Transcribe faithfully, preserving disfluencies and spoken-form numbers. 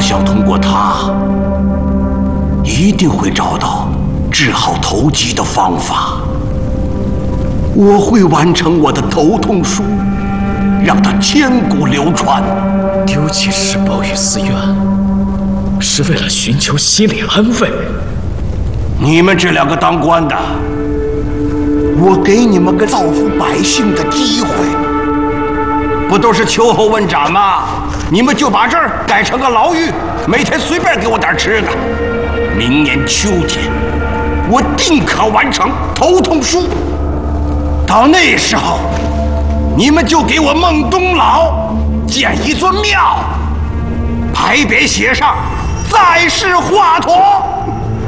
想通过它，一定会找到治好头疾的方法。我会完成我的头痛术，让它千古流传。 丢弃石宝与寺院，是为了寻求心理安慰。 你们这两个当官的，我给你们个造福百姓的机会，不都是秋后问斩吗？你们就把这儿改成个牢狱，每天随便给我点吃的。明年秋天，我定可完成头痛术。到那时候，你们就给我孟东老建一尊庙，牌匾写上“在世华佗”。